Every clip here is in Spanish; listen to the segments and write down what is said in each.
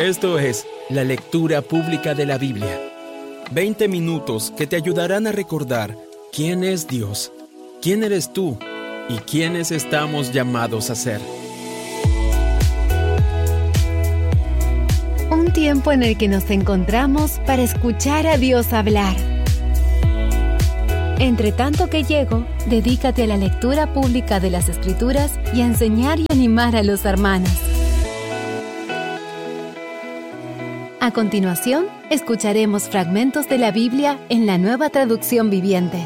Esto es la lectura pública de la Biblia. 20 minutos que te ayudarán a recordar quién es Dios, quién eres tú y quiénes estamos llamados a ser. Un tiempo en el que nos encontramos para escuchar a Dios hablar. Entre tanto que llego, dedícate a la lectura pública de las Escrituras y a enseñar y animar a los hermanos. A continuación, escucharemos fragmentos de la Biblia en la Nueva Traducción Viviente.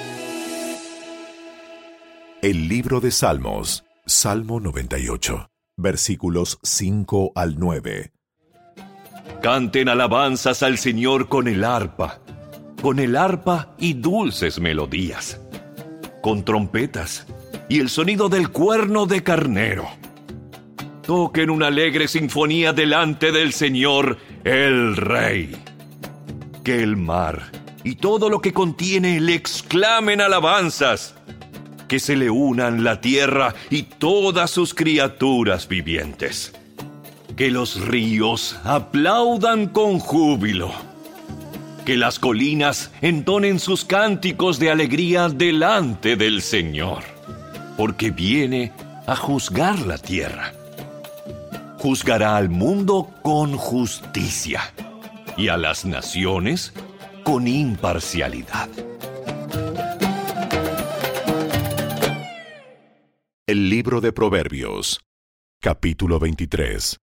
El libro de Salmos, Salmo 98, versículos 5 al 9. Canten alabanzas al Señor con el arpa y dulces melodías, con trompetas y el sonido del cuerno de carnero. Toquen una alegre sinfonía delante del Señor, el Rey. Que el mar y todo lo que contiene le exclamen alabanzas. Que se le unan la tierra y todas sus criaturas vivientes. Que los ríos aplaudan con júbilo. Que las colinas entonen sus cánticos de alegría delante del Señor, porque viene a juzgar la tierra. Juzgará al mundo con justicia y a las naciones con imparcialidad. El libro de Proverbios, capítulo 23.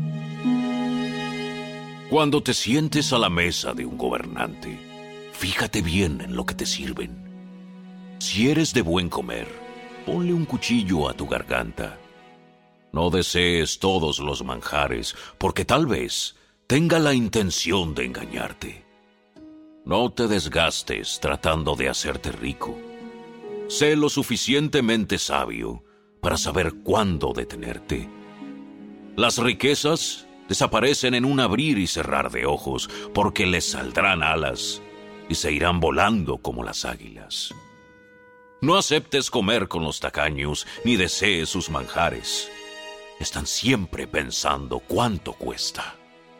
Cuando te sientes a la mesa de un gobernante, fíjate bien en lo que te sirven. Si eres de buen comer, ponle un cuchillo a tu garganta. No desees todos los manjares, porque tal vez tenga la intención de engañarte. No te desgastes tratando de hacerte rico. Sé lo suficientemente sabio para saber cuándo detenerte. Las riquezas desaparecen en un abrir y cerrar de ojos, porque les saldrán alas y se irán volando como las águilas. No aceptes comer con los tacaños, ni desees sus manjares. Están siempre pensando cuánto cuesta.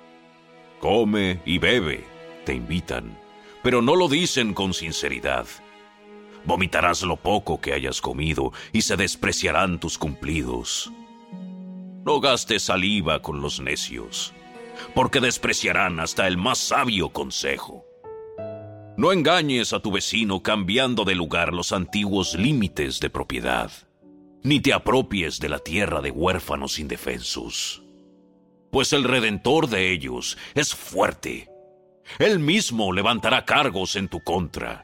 Come y bebe, te invitan, pero no lo dicen con sinceridad. Vomitarás lo poco que hayas comido y se despreciarán tus cumplidos. No gastes saliva con los necios, porque despreciarán hasta el más sabio consejo. No engañes a tu vecino cambiando de lugar los antiguos límites de propiedad, ni te apropies de la tierra de huérfanos indefensos. Pues el Redentor de ellos es fuerte. Él mismo levantará cargos en tu contra.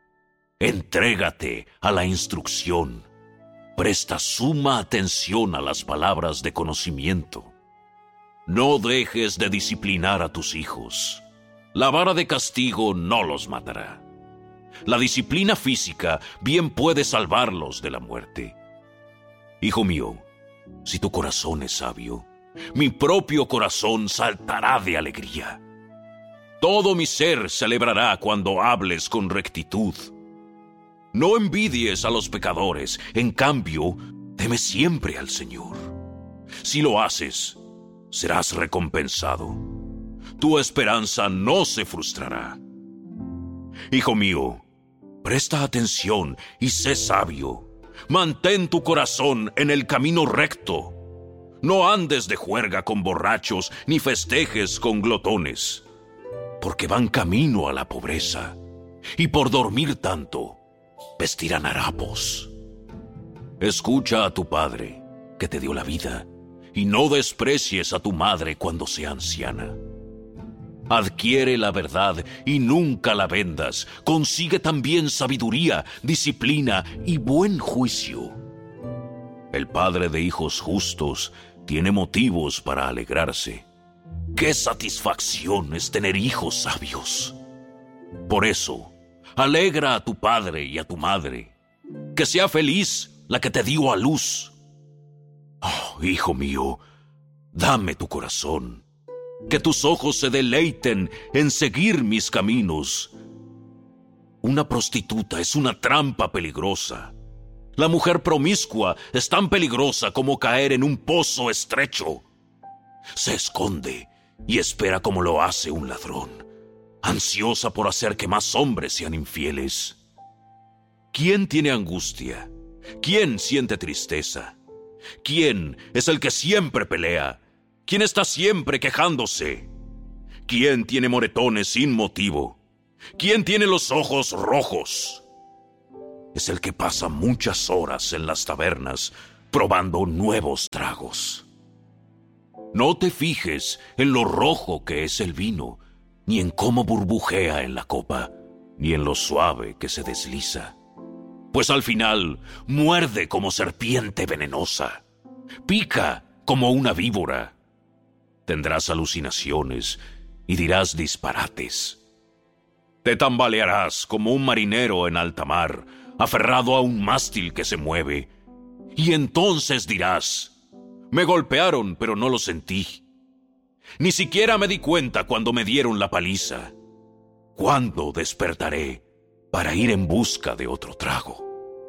Entrégate a la instrucción. Presta suma atención a las palabras de conocimiento. No dejes de disciplinar a tus hijos. La vara de castigo no los matará. La disciplina física bien puede salvarlos de la muerte. Hijo mío, si tu corazón es sabio, mi propio corazón saltará de alegría. Todo mi ser celebrará cuando hables con rectitud. No envidies a los pecadores, en cambio, teme siempre al Señor. Si lo haces, serás recompensado. Tu esperanza no se frustrará. Hijo mío, presta atención y sé sabio. Mantén tu corazón en el camino recto. No andes de juerga con borrachos, ni festejes con glotones, porque van camino a la pobreza, y por dormir tanto, vestirán harapos. Escucha a tu padre, que te dio la vida, y no desprecies a tu madre cuando sea anciana. Adquiere la verdad y nunca la vendas. Consigue también sabiduría, disciplina y buen juicio. El padre de hijos justos tiene motivos para alegrarse. ¡Qué satisfacción es tener hijos sabios! Por eso, alegra a tu padre y a tu madre. Que sea feliz la que te dio a luz. Oh, hijo mío, dame tu corazón. Que tus ojos se deleiten en seguir mis caminos. Una prostituta es una trampa peligrosa. La mujer promiscua es tan peligrosa como caer en un pozo estrecho. Se esconde y espera como lo hace un ladrón, ansiosa por hacer que más hombres sean infieles. ¿Quién tiene angustia? ¿Quién siente tristeza? ¿Quién es el que siempre pelea? ¿Quién está siempre quejándose? ¿Quién tiene moretones sin motivo? ¿Quién tiene los ojos rojos? Es el que pasa muchas horas en las tabernas probando nuevos tragos. No te fijes en lo rojo que es el vino, ni en cómo burbujea en la copa, ni en lo suave que se desliza. Pues al final muerde como serpiente venenosa, pica como una víbora. Tendrás alucinaciones y dirás disparates. Te tambalearás como un marinero en alta mar, aferrado a un mástil que se mueve. Y entonces dirás: me golpearon, pero no lo sentí. Ni siquiera me di cuenta cuando me dieron la paliza. ¿Cuándo despertaré para ir en busca de otro trago?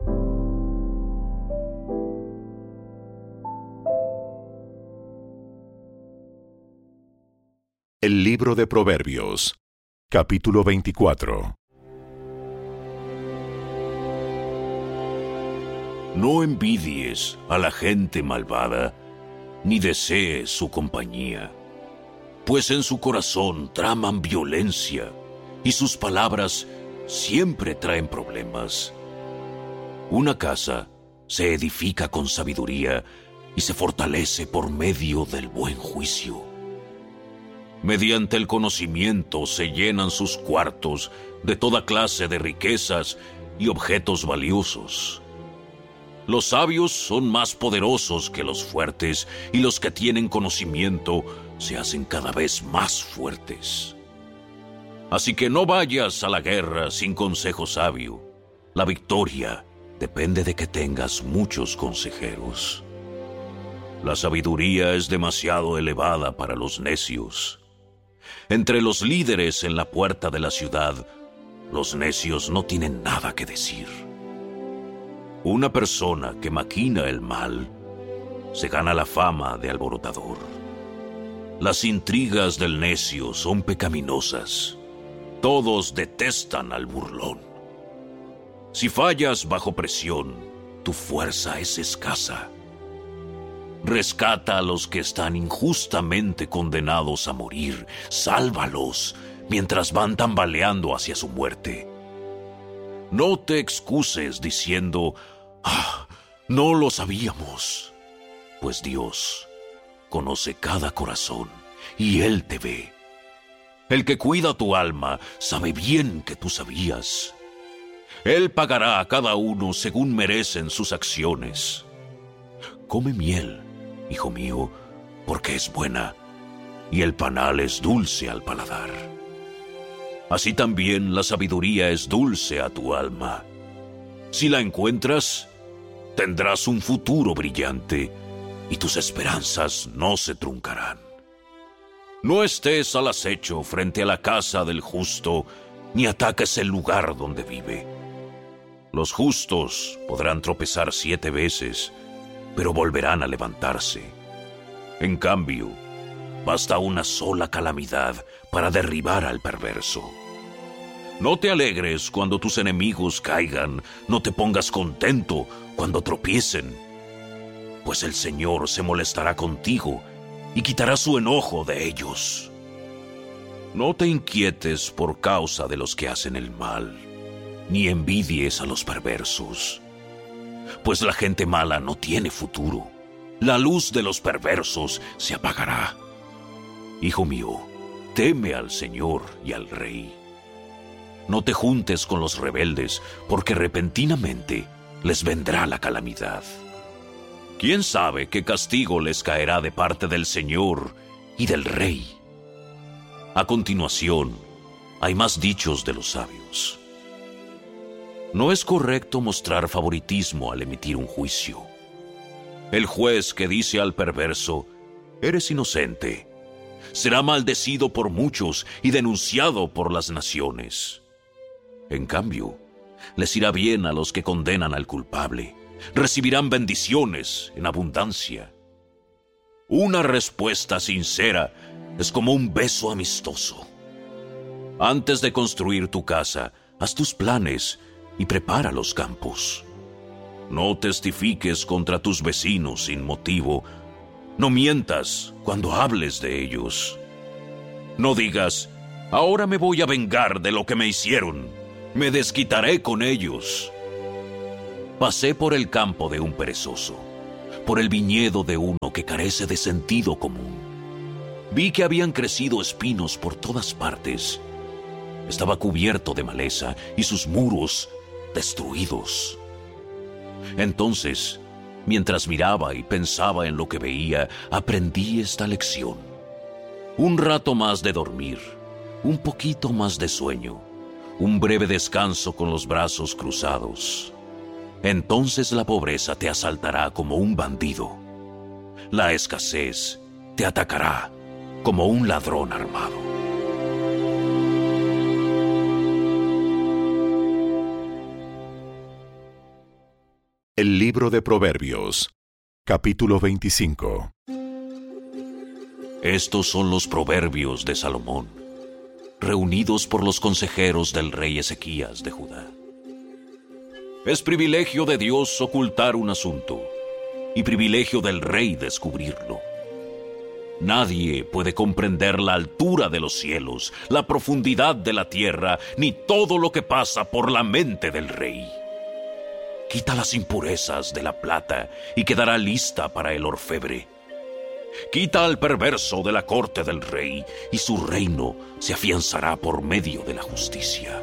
El libro de Proverbios, capítulo 24. No envidies a la gente malvada, ni desees su compañía, pues en su corazón traman violencia, y sus palabras siempre traen problemas. Una casa se edifica con sabiduría y se fortalece por medio del buen juicio. Mediante el conocimiento se llenan sus cuartos de toda clase de riquezas y objetos valiosos. Los sabios son más poderosos que los fuertes, y los que tienen conocimiento se hacen cada vez más fuertes. Así que no vayas a la guerra sin consejo sabio. La victoria depende de que tengas muchos consejeros. La sabiduría es demasiado elevada para los necios. Entre los líderes en la puerta de la ciudad, los necios no tienen nada que decir. Una persona que maquina el mal se gana la fama de alborotador. Las intrigas del necio son pecaminosas. Todos detestan al burlón. Si fallas bajo presión, tu fuerza es escasa. Rescata a los que están injustamente condenados a morir. Sálvalos mientras van tambaleando hacia su muerte. No te excuses diciendo: no lo sabíamos. Pues Dios conoce cada corazón y Él te ve. El que cuida tu alma sabe bien que tú sabías. Él pagará a cada uno según merecen sus acciones. Come miel, hijo mío, porque es buena, y el panal es dulce al paladar. Así también la sabiduría es dulce a tu alma. Si la encuentras, tendrás un futuro brillante, y tus esperanzas no se truncarán. No estés al acecho frente a la casa del justo, ni ataques el lugar donde vive. Los justos podrán tropezar 7 veces, pero volverán a levantarse. En cambio, basta una sola calamidad para derribar al perverso. No te alegres cuando tus enemigos caigan, no te pongas contento cuando tropiecen, pues el Señor se molestará contigo y quitará su enojo de ellos. No te inquietes por causa de los que hacen el mal, ni envidies a los perversos, pues la gente mala no tiene futuro. La luz de los perversos se apagará. Hijo mío, teme al Señor y al Rey. No te juntes con los rebeldes, porque repentinamente les vendrá la calamidad. ¿Quién sabe qué castigo les caerá de parte del Señor y del Rey? A continuación, hay más dichos de los sabios. No es correcto mostrar favoritismo al emitir un juicio. El juez que dice al perverso: eres inocente, será maldecido por muchos y denunciado por las naciones. En cambio, les irá bien a los que condenan al culpable. Recibirán bendiciones en abundancia. Una respuesta sincera es como un beso amistoso. Antes de construir tu casa, haz tus planes y prepara los campos. No testifiques contra tus vecinos sin motivo. No mientas cuando hables de ellos. No digas, ahora me voy a vengar de lo que me hicieron. Me desquitaré con ellos. Pasé por el campo de un perezoso, por el viñedo de uno que carece de sentido común. Vi que habían crecido espinos por todas partes. Estaba cubierto de maleza y sus muros destruidos. Entonces, mientras miraba y pensaba en lo que veía, aprendí esta lección. Un rato más de dormir, un poquito más de sueño, un breve descanso con los brazos cruzados. Entonces la pobreza te asaltará como un bandido. La escasez te atacará como un ladrón armado. El libro de Proverbios, capítulo 25. Estos son los proverbios de Salomón, reunidos por los consejeros del rey Ezequías de Judá. Es privilegio de Dios ocultar un asunto, y privilegio del rey descubrirlo. Nadie puede comprender la altura de los cielos, la profundidad de la tierra, ni todo lo que pasa por la mente del rey. Quita las impurezas de la plata y quedará lista para el orfebre. Quita al perverso de la corte del rey y su reino se afianzará por medio de la justicia.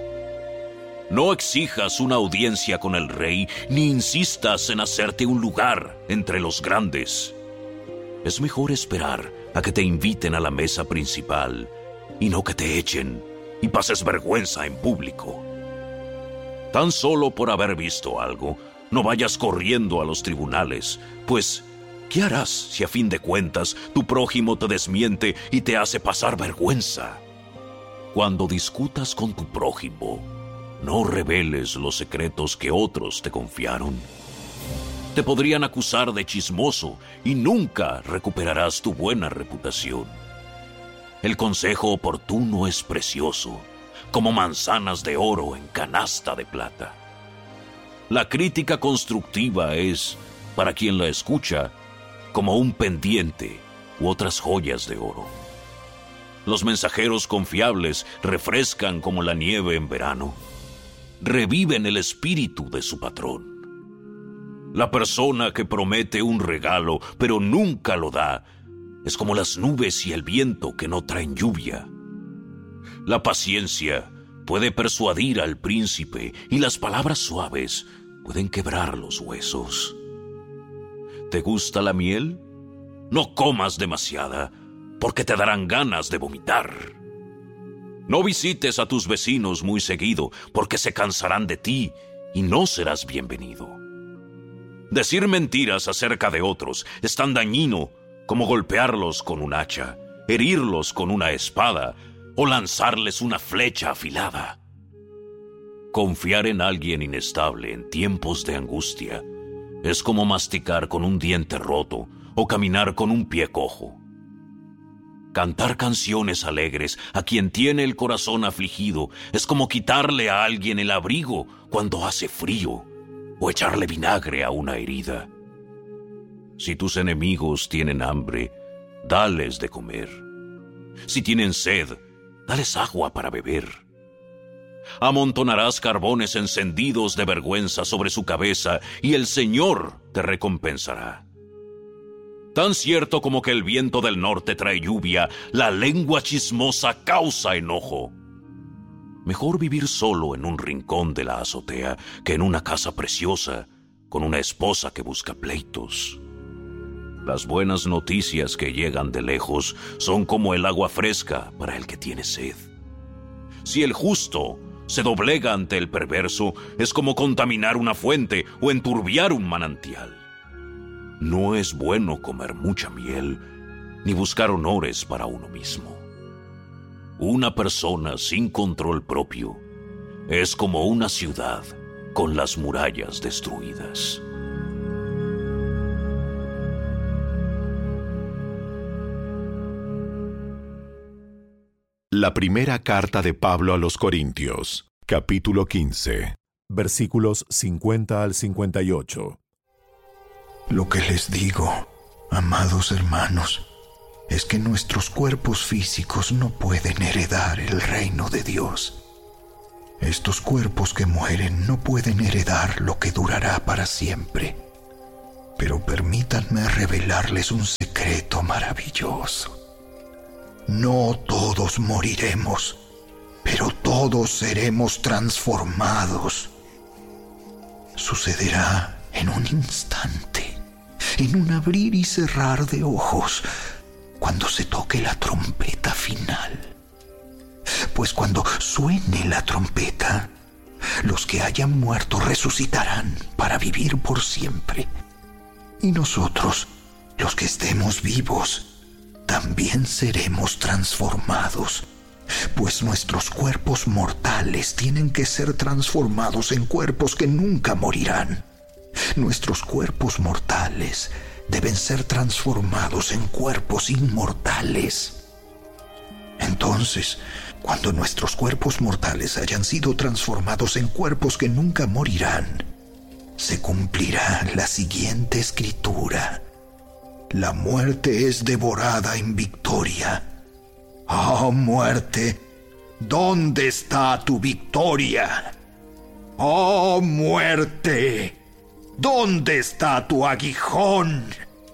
No exijas una audiencia con el rey ni insistas en hacerte un lugar entre los grandes. Es mejor esperar a que te inviten a la mesa principal y no que te echen y pases vergüenza en público. Tan solo por haber visto algo, no vayas corriendo a los tribunales, pues, ¿qué harás si a fin de cuentas tu prójimo te desmiente y te hace pasar vergüenza? Cuando discutas con tu prójimo, no reveles los secretos que otros te confiaron. Te podrían acusar de chismoso y nunca recuperarás tu buena reputación. El consejo oportuno es precioso, como manzanas de oro en canasta de plata. La crítica constructiva es, para quien la escucha, como un pendiente u otras joyas de oro. Los mensajeros confiables refrescan como la nieve en verano. Reviven el espíritu de su patrón. La persona que promete un regalo pero nunca lo da es como las nubes y el viento que no traen lluvia. La paciencia puede persuadir al príncipe y las palabras suaves pueden quebrar los huesos. ¿Te gusta la miel? No comas demasiada, porque te darán ganas de vomitar. No visites a tus vecinos muy seguido, porque se cansarán de ti y no serás bienvenido. Decir mentiras acerca de otros es tan dañino como golpearlos con un hacha, herirlos con una espada o lanzarles una flecha afilada. Confiar en alguien inestable en tiempos de angustia es como masticar con un diente roto o caminar con un pie cojo. Cantar canciones alegres a quien tiene el corazón afligido es como quitarle a alguien el abrigo cuando hace frío o echarle vinagre a una herida. Si tus enemigos tienen hambre, dales de comer. Si tienen sed, dales agua para beber. Amontonarás carbones encendidos de vergüenza sobre su cabeza y el Señor te recompensará. Tan cierto como que el viento del norte trae lluvia, la lengua chismosa causa enojo. Mejor vivir solo en un rincón de la azotea que en una casa preciosa con una esposa que busca pleitos. Las buenas noticias que llegan de lejos son como el agua fresca para el que tiene sed. Si el justo se doblega ante el perverso, es como contaminar una fuente o enturbiar un manantial. No es bueno comer mucha miel, ni buscar honores para uno mismo. Una persona sin control propio es como una ciudad con las murallas destruidas. La primera carta de Pablo a los Corintios, capítulo 15, versículos 50 al 58. Lo que les digo, amados hermanos, es que nuestros cuerpos físicos no pueden heredar el reino de Dios. Estos cuerpos que mueren no pueden heredar lo que durará para siempre. Pero permítanme revelarles un secreto maravilloso. No todos moriremos, pero todos seremos transformados. Sucederá en un instante, en un abrir y cerrar de ojos, cuando se toque la trompeta final. Pues cuando suene la trompeta, los que hayan muerto resucitarán para vivir por siempre. Y nosotros, los que estemos vivos, también seremos transformados, pues nuestros cuerpos mortales tienen que ser transformados en cuerpos que nunca morirán. Nuestros cuerpos mortales deben ser transformados en cuerpos inmortales. Entonces, cuando nuestros cuerpos mortales hayan sido transformados en cuerpos que nunca morirán, se cumplirá la siguiente escritura: la muerte es devorada en victoria. ¡Oh, muerte! ¿Dónde está tu victoria? ¡Oh, muerte! ¿Dónde está tu aguijón?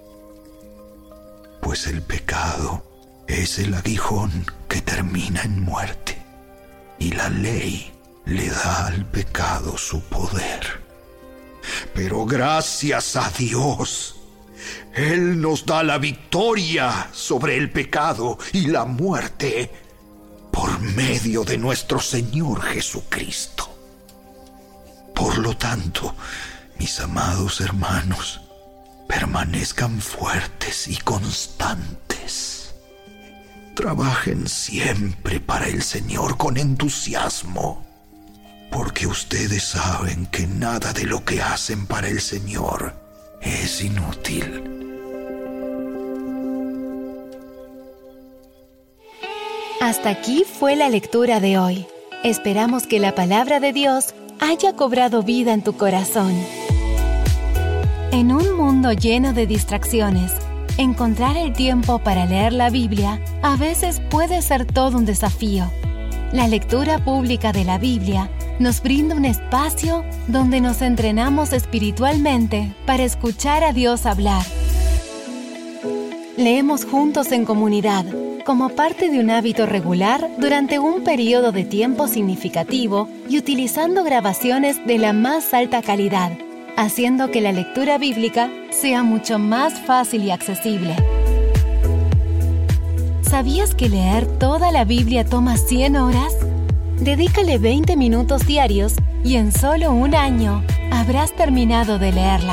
Pues el pecado es el aguijón que termina en muerte, y la ley le da al pecado su poder. Pero gracias a Dios, Él nos da la victoria sobre el pecado y la muerte por medio de nuestro Señor Jesucristo. Por lo tanto, mis amados hermanos, permanezcan fuertes y constantes. Trabajen siempre para el Señor con entusiasmo, porque ustedes saben que nada de lo que hacen para el Señor es inútil. Hasta aquí fue la lectura de hoy. Esperamos que la palabra de Dios haya cobrado vida en tu corazón. En un mundo lleno de distracciones, encontrar el tiempo para leer la Biblia a veces puede ser todo un desafío. La lectura pública de la Biblia nos brinda un espacio donde nos entrenamos espiritualmente para escuchar a Dios hablar. Leemos juntos en comunidad, como parte de un hábito regular durante un periodo de tiempo significativo y utilizando grabaciones de la más alta calidad, haciendo que la lectura bíblica sea mucho más fácil y accesible. ¿Sabías que leer toda la Biblia toma 100 horas? Dedícale 20 minutos diarios y en solo un año habrás terminado de leerla.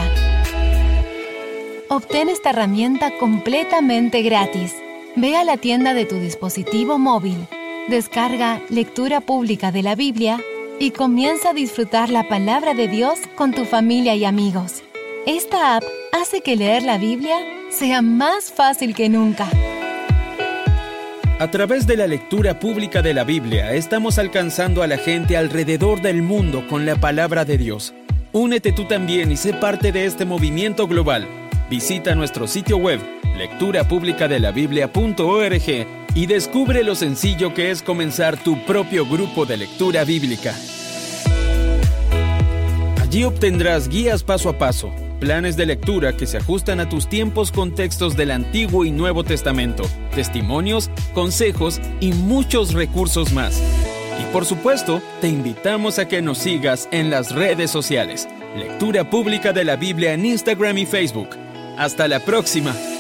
Obtén esta herramienta completamente gratis. Ve a la tienda de tu dispositivo móvil, descarga Lectura Pública de la Biblia y comienza a disfrutar la palabra de Dios con tu familia y amigos. Esta app hace que leer la Biblia sea más fácil que nunca. A través de la lectura pública de la Biblia, estamos alcanzando a la gente alrededor del mundo con la palabra de Dios. Únete tú también y sé parte de este movimiento global. Visita nuestro sitio web, lecturapublicadelabiblia.org, y descubre lo sencillo que es comenzar tu propio grupo de lectura bíblica. Allí obtendrás guías paso a paso, planes de lectura que se ajustan a tus tiempos con textos del Antiguo y Nuevo Testamento, testimonios, consejos y muchos recursos más. Y por supuesto, te invitamos a que nos sigas en las redes sociales. Lectura Pública de la Biblia en Instagram y Facebook. ¡Hasta la próxima!